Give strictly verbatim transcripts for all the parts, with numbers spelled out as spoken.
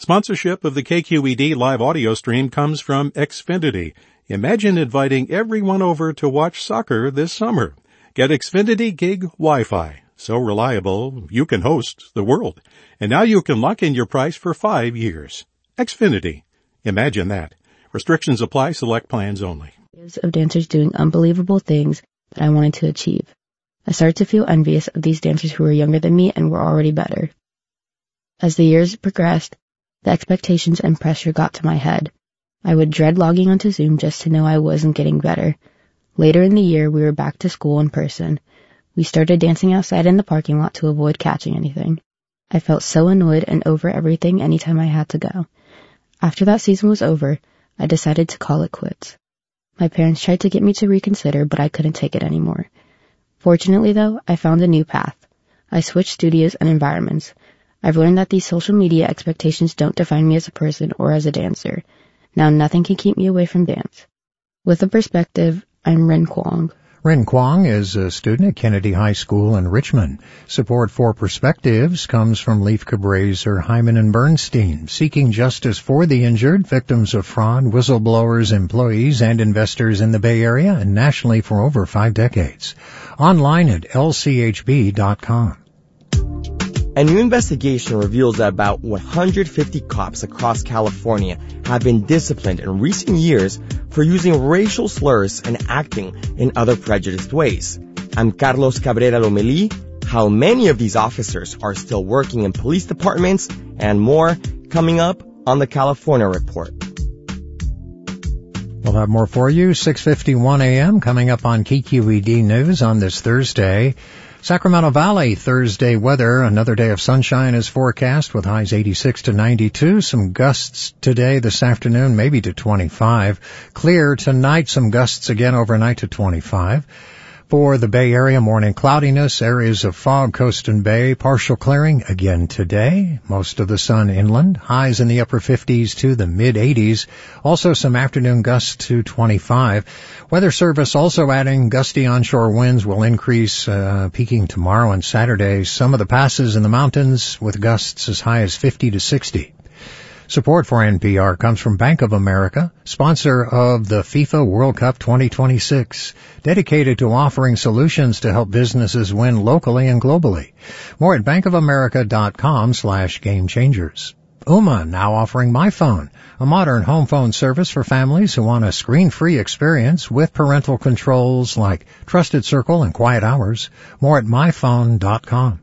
Sponsorship of the K Q E D live audio stream comes from Xfinity. Imagine inviting everyone over to watch soccer this summer. Get Xfinity Gig Wi-Fi. So reliable, you can host the world. And now you can lock in your price for five years. Xfinity. Imagine that. Restrictions apply. Select plans only. Of dancers doing unbelievable things that I wanted to achieve. I started to feel envious of these dancers who were younger than me and were already better. As the years progressed, the expectations and pressure got to my head. I would dread logging onto Zoom just to know I wasn't getting better. Later in the year, we were back to school in person. We started dancing outside in the parking lot to avoid catching anything. I felt so annoyed and over everything anytime I had to go. After that season was over, I decided to call it quits. My parents tried to get me to reconsider, but I couldn't take it anymore. Fortunately, though, I found a new path. I switched studios and environments. I've learned that these social media expectations don't define me as a person or as a dancer. Now nothing can keep me away from dance. With a perspective, I'm Ren Kwong. Ren Kwong is a student at Kennedy High School in Richmond. Support for Perspectives comes from Leif Cabraser, Hyman and Bernstein, seeking justice for the injured, victims of fraud, whistleblowers, employees, and investors in the Bay Area and nationally for over five decades. Online at L C H B dot com. A new investigation reveals that about one hundred fifty cops across California have been disciplined in recent years for using racial slurs and acting in other prejudiced ways. I'm Carlos Cabrera Lomelí. How many of these officers are still working in police departments and more coming up on the California Report. We'll have more for you. six fifty-one a.m. coming up on K Q E D News on this Thursday. Sacramento Valley, Thursday weather. Another day of sunshine is forecast with highs eighty-six to ninety-two. Some gusts today, this afternoon, maybe to twenty-five. Clear tonight, some gusts again overnight to twenty-five. For the Bay Area, morning cloudiness, areas of fog, coast and bay, partial clearing again today. Most of the sun inland, highs in the upper fifties to the mid-eighties. Also some afternoon gusts to twenty-five. Weather Service also adding gusty onshore winds will increase, uh, peaking tomorrow and Saturday. Some of the passes in the mountains with gusts as high as fifty to sixty. Support for N P R comes from Bank of America, sponsor of the FIFA World Cup twenty twenty-six, dedicated to offering solutions to help businesses win locally and globally. More at bankofamerica.com slash game changers. Ooma now offering MyPhone, a modern home phone service for families who want a screen-free experience with parental controls like Trusted Circle and Quiet Hours. More at my phone dot com.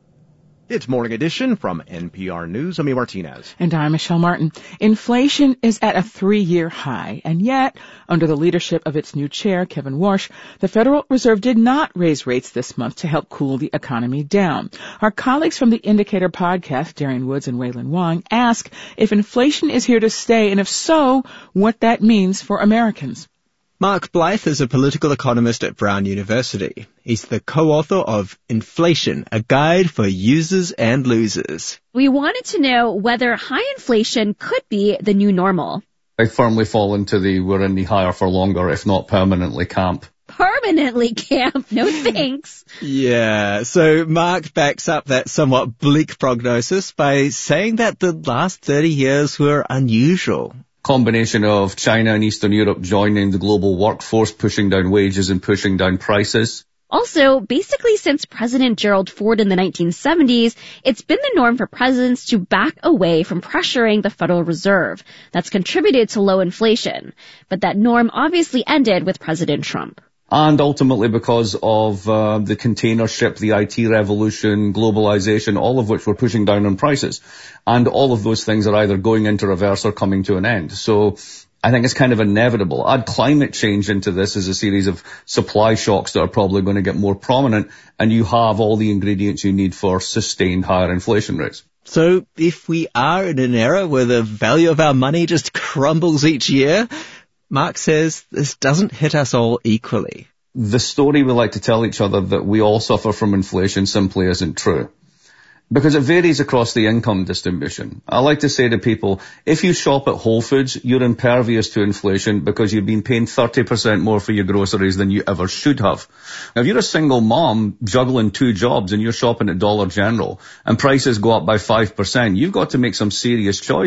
It's Morning Edition from N P R News. Amy Martinez. And I'm Michelle Martin. Inflation is at a three-year high, and yet, under the leadership of its new chair, Kevin Warsh, the Federal Reserve did not raise rates this month to help cool the economy down. Our colleagues from the Indicator podcast, Darian Woods and Waylon Wong, ask if inflation is here to stay, and if so, what that means for Americans. Mark Blythe is a political economist at Brown University. He's the co-author of Inflation, a guide for users and losers. We wanted to know whether high inflation could be the new normal. I firmly fall into the we're in the higher for longer, if not permanently camp. Permanently camp? No thanks. Yeah, so Mark backs up that somewhat bleak prognosis by saying that the last thirty years were unusual. Combination of China and Eastern Europe joining the global workforce, pushing down wages and pushing down prices. Also, basically since President Gerald Ford in the nineteen seventies, it's been the norm for presidents to back away from pressuring the Federal Reserve. That's contributed to low inflation. But that norm obviously ended with President Trump. And ultimately because of uh, the container ship, the I T revolution, globalization, all of which were pushing down on prices. And all of those things are either going into reverse or coming to an end. So I think it's kind of inevitable. Add climate change into this as a series of supply shocks that are probably going to get more prominent, and you have all the ingredients you need for sustained higher inflation rates. So if we are in an era where the value of our money just crumbles each year, Mark says this doesn't hit us all equally. The story we like to tell each other that we all suffer from inflation simply isn't true, because it varies across the income distribution. I like to say to people, if you shop at Whole Foods, you're impervious to inflation because you've been paying thirty percent more for your groceries than you ever should have. Now, if you're a single mom juggling two jobs and you're shopping at Dollar General and prices go up by five percent, you've got to make some serious choices.